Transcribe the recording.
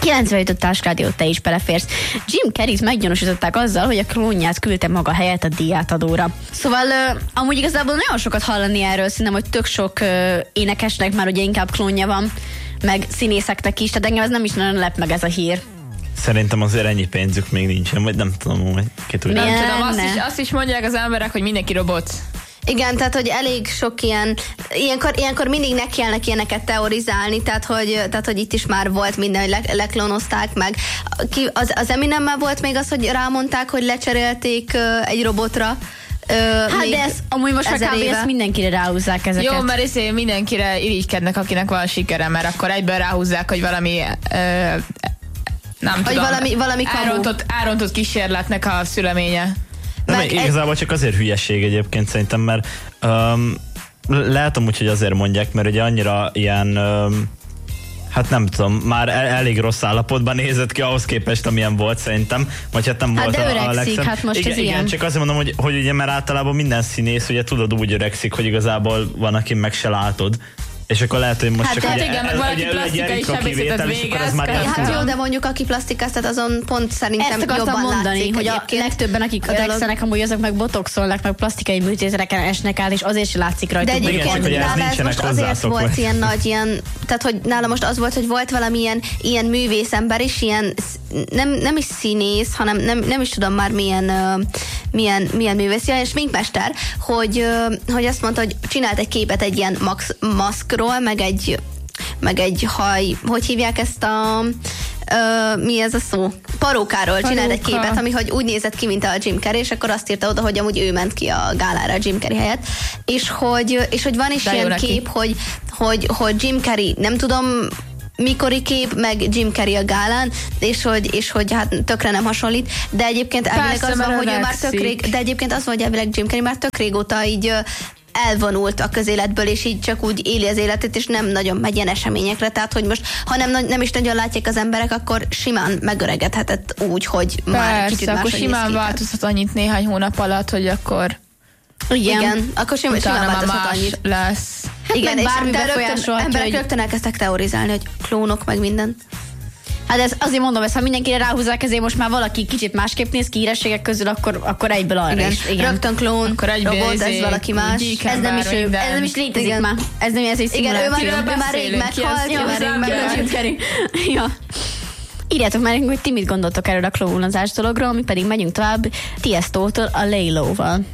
95 Társrádió, te is beleférsz. Jim Carreyt meggyanúsították azzal, hogy a klónját küldte maga helyett a díjátadóra. Szóval amúgy igazából nagyon sokat hallani erről, szerintem, hogy tök sok énekesnek már ugye inkább klónja van, meg színészeknek is, tehát engem ez nem is nagyon lep meg ez a hír. Szerintem azért ennyi pénzük még nincsen, vagy nem tudom, hogy ki tudja. Nem tudom, azt is mondják az emberek, hogy mindenki robot. Igen, tehát, hogy elég sok ilyenkor mindig nekielnek ilyeneket teorizálni, tehát, hogy itt is már volt minden, hogy leklónozták meg. Az Eminemmel volt még az, hogy rámondták, hogy lecserélték egy robotra. Hát de ez amúgy most már kb. Ezt mindenkire ráhúzzák ezeket. Jó, mert mindenkire irigykednek, akinek van sikere, mert akkor egyből ráhúzzák, hogy valami nem tudom, valami árontott kísérletnek a szüleménye. Nem, igazából csak azért hülyeség egyébként szerintem, mert lehet amúgy, hogy azért mondják, mert ugye annyira ilyen hát nem tudom, már elég rossz állapotban nézett ki ahhoz képest, amilyen volt szerintem, vagy hát nem volt de a legszebb. Hát most igen, ez ilyen. Csak azért mondom, hogy ugye, mert általában minden színész, ugye tudod, úgy öregszik, hogy igazából van, akin meg se látod. És akkor lehet, hogy most hát csak igen, meg valaki plastikai sebészetet végez. Hát jó, de mondjuk aki plastikáztat, azon pont szerintem ezt akartam mondani, látszik, hogy a legtöbben, akik öregszenek, amúgy azok meg botoxolnak, meg plastikai műtétereken esnek át, és azért sem látszik rajta. De egyébként nála ez most azért volt ilyen nagy, tehát hogy nála most az volt, hogy volt valamilyen ilyen művészember is, ilyen nem is színész, hanem nem is tudom már milyen művész, és sminkmester, hogy azt mondta, hogy csinált egy képet egy ilyen maszkról, meg egy haj, hogy hívják ezt mi ez a szó? Parókáról csinált egy képet, ami hogy úgy nézett ki, mint a Jim Carrey, és akkor azt írta oda, hogy amúgy ő ment ki a gálára a Jim Carrey helyett, és hogy van is ilyen kép, hogy Jim Carrey, nem tudom mikori kép, meg Jim Carrey a gálán, és hogy hát tökre nem hasonlít, de egyébként elvileg az van, hogy ő már de egyébként az van, hogy elvileg Jim Carrey már tök régóta így elvonult a közéletből, és így csak úgy éli az életét, és nem nagyon megy ilyen eseményekre, tehát hogy most, ha nem is nagyon látják az emberek, akkor simán megöregedhetett úgy, hogy már kicsit máshogy akkor simán változhat annyit néhány hónap alatt, hogy akkor igen, akkor simán változhat annyit. Lesz. Hát igen, és emberek rögtön elkezdtek teorizálni, hogy klónok meg minden. Hát ez, azért mondom, ezt ha mindenkire ráhúzzák, ezért most már valaki kicsit másképp néz ki hírességek közül, akkor egyből arra igen. is. Igen. Rögtön klón, robot, ez valaki más. Ez nem is ő, ez nem is létezik igen. Már. Ez nem ez egy szimuláció. Igen, ő már rég meghalt. Írjátok már, hogy ti mit gondoltok erről a klónozás dologról, mi pedig megyünk tovább Tiestótól a Lay Low-val.